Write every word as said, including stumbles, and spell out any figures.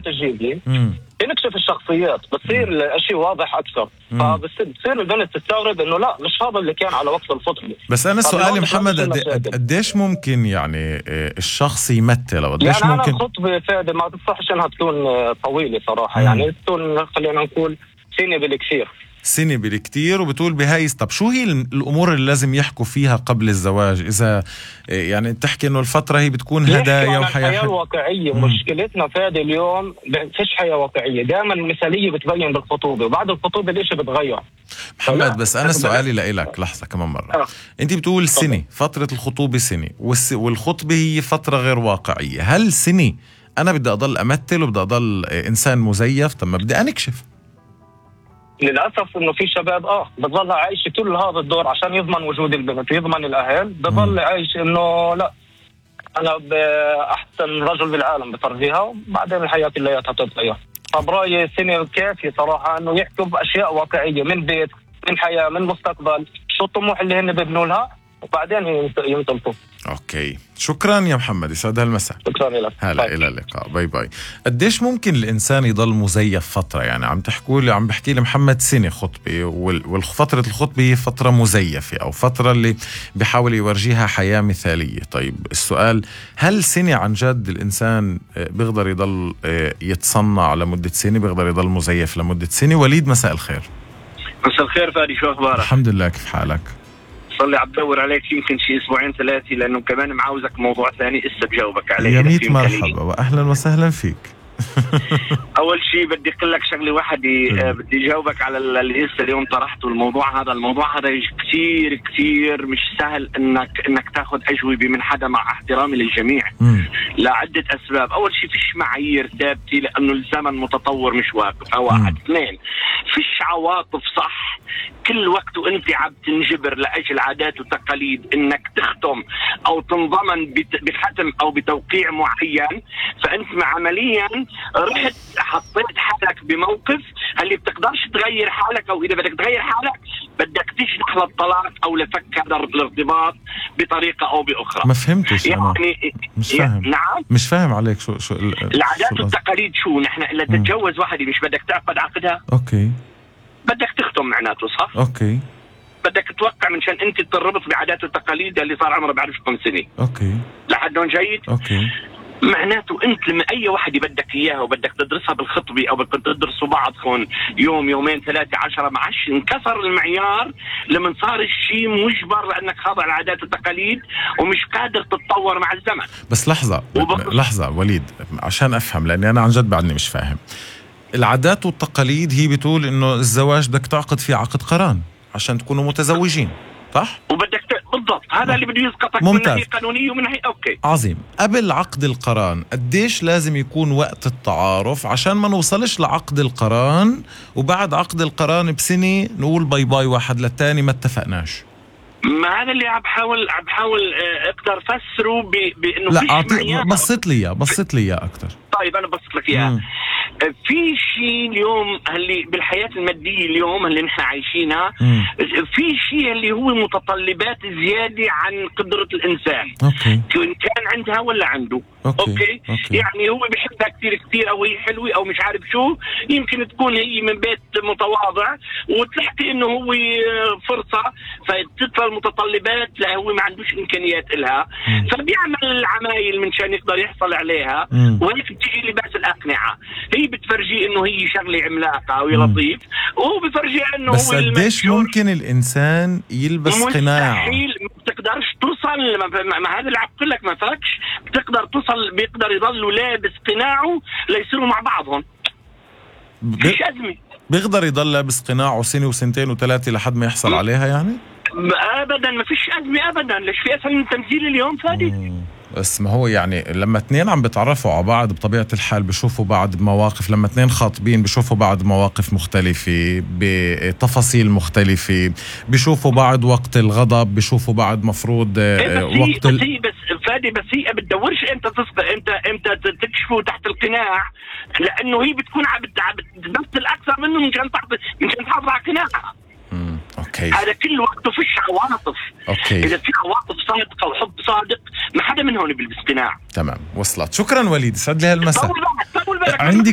تجريبي بنكشف الشخصيات، بتصير الاشي واضح اكثر، فبتصير البنت تستغرب انه لا مش هذا اللي كان على وقت الخطبه. بس انا سؤالي محمد، قديش ممكن يعني الشخص يمثل، قديش يعني ممكن؟ انا الخطبه فادي ما تصحش انها تكون طويله صراحه، مم. يعني تكون خلينا نقول سنه بالكثير سنة بالكتير. وبتقول بهاي طب شو هي الأمور اللي لازم يحكوا فيها قبل الزواج؟ إذا يعني تحكي إنه الفترة هي بتكون هدايا وحياة الحياة الواقعية. مم. مشكلتنا فادي اليوم فيش حياة واقعية، دائما المثالية بتبين بالخطوبة، وبعد الخطوبة ليش بتغير. محمد بس أنا سؤالي لإلك لحظة كمان مرة. أه. أنت بتقول سنة، فترة الخطوبة سنة، والخطبة هي فترة غير واقعية. هل سنة أنا بدي أضل أمثل وبدي أضل إنسان مزيف؟ طب ما بدي أنكشف. للأسف إنه في شباب آه بتظل عايش كل هذا الدور عشان يضمن وجود البنت، يضمن الأهل، بظل عايش إنه لا أنا بأحسن رجل بالعالم بفرجيها، وبعدين الحياة كلياتها تتغير. فبرأيي سنة كافية صراحة إنه يحكوا بأشياء واقعية، من بيت، من حياة، من مستقبل، شو الطموح اللي هن بيبنوا لها، وبعدين ينطلقوا. اوكي، شكرا يا محمد، يسعد هالمساء. شكرا لك. هلا الى اللقاء، باي باي. قديش ممكن الانسان يضل مزيف فتره؟ يعني عم تحكوا لي، عم بحكي لي محمد سنه خطبه، والفتره الخطبه هي فتره مزيفه او فتره اللي بيحاول يورجيها حياه مثاليه. طيب السؤال، هل سنه عن جد الانسان بيقدر يضل يتصنع لمده سنه، بيقدر يضل مزيف لمده سنه؟ وليد مساء الخير. مساء الخير فادي، شو اخبارك؟ الحمد لله، كيف حالك؟ صلي عم بدور عليك يمكن شي اسبوعين ثلاثه، لانه كمان معاوزك موضوع ثاني لسه بجاوبك عليه. يا ميت مرحبا واهلا وسهلا فيك. اول شيء بدي اقول لك شغله واحده، بدي جاوبك على اللي لسه اليوم طرحته. الموضوع هذا الموضوع هذا كثير كثير مش سهل انك انك تاخذ اجوبه من حدا، مع احترامي للجميع، لعده اسباب. اول شيء فيش معايير ثابته، لانه الزمن متطور مش واقف. واحد. اثنين، فيش عواطف صح كل وقت وانت عم تنجبر لاجل عادات وتقاليد انك تختم او تنضمن بختم او بتوقيع معين، فانت عمليا رحت حطيت حالك بموقف اللي بتقدرش تغير حالك، او اذا بدك تغير حالك بدك تشنح للطلاق او لفك هذا الارتباط بطريقه او باخرى. ما فهمتش يعني أنا. مش فاهم. نعم مش فاهم عليك. شو شو العادات والتقاليد؟ شو نحن الا تتجوز واحده مش بدك تعقد عقدها؟ اوكي. بدك تختم معناته، صح؟ اوكي. بدك توقع منشان انت تربط بعادات والتقاليد اللي صار عمره بعرفش كم سنه. اوكي. لحد هون جيد؟ اوكي. معناته انت لما اي واحده بدك اياها وبدك تدرسها بالخطبه او بدك تدرسوا بعضكم يوم يومين ثلاثه عشرة، ما عادش انكسر المعيار لما صار الشيء مجبر لانك خاضع العادات والتقاليد ومش قادر تتطور مع الزمن. بس لحظه وب... لحظه وليد، عشان افهم، لاني انا عن جد بعدني مش فاهم. العادات والتقاليد هي بتقول انه الزواج بدك تعقد فيه عقد قران عشان تكونوا متزوجين، صح؟ وبدك ت... بالضبط، هذا م. اللي بده يسقطك من ناحيه قانونيه ومن ناحيه اوكي. عظيم. قبل عقد القران قديش لازم يكون وقت التعارف عشان ما نوصلش لعقد القران وبعد عقد القران بسنه نقول باي باي واحد للتاني ما اتفقناش؟ ما هذا اللي عم بحاول عم بحاول اقدر افسره ب... بانه لا اعطي بسط لي اياه بسط لي اياه اكثر. طيب انا بسط لك اياه. في شيء اليوم اللي بالحياة المادية اليوم اللي نحن عايشينها، في شيء اللي هو متطلبات زيادة عن قدرة الإنسان. أوكي. كان عندها ولا عنده. أوكي. أوكي. أوكي. يعني هو بيحبها كثير كثير أو هي حلوة أو مش عارف شو، يمكن تكون هي من بيت متواضع وتحكي إنه هو فرصة فتطلع المتطلبات لا هو ما عندوش إمكانيات إلها، فبيعمل العمايل من شان يقدر يحصل عليها. وهيك بتيجي لباس الأقنعة، هي بتفرجي انه هي شغله عملاقه وهي لطيف، وهو بفرجي انه بس هو قديش ممكن الانسان يلبس قناع؟ مستحيل، ما بتقدرش توصل. ما, ما هذا اللي عم بقول لك، ما فكش بتقدر توصل، بيقدر يضلوا لابس قناعه ليصيروا مع بعضهم. مفيش ازمه. بيقدر يضل لابس قناعه سنه وسنتين وثلاثه لحد ما يحصل م. عليها يعني؟ ابدا ما فيش ازمه ابدا. ليش في اسهل من تمثيل اليوم فادي؟ مم. بس ما هو يعني لما اثنين عم بتعرفوا على بعض بطبيعة الحال بشوفوا بعض بمواقف، لما اثنين خاطبين بشوفوا بعض بمواقف مختلفة بتفاصيل مختلفة، بشوفوا بعض وقت الغضب، بشوفوا بعض مفروض وقت بس هي بس فادي بس هي بتدورش امتى تسقط، امتى امتى تكشفوا تحت القناع، لانه هي بتكون عم بتمثل اكثر منه من كان من كان تحافظ على قناعها. اوكي. هذا كل وقته فيش عواطف. اوكي. اذا في عواطف صادقه وحب صادق ما حدا من هون بيلبس قناع. تمام، وصلت. شكرا وليد، سعد لي هالمساء. عندي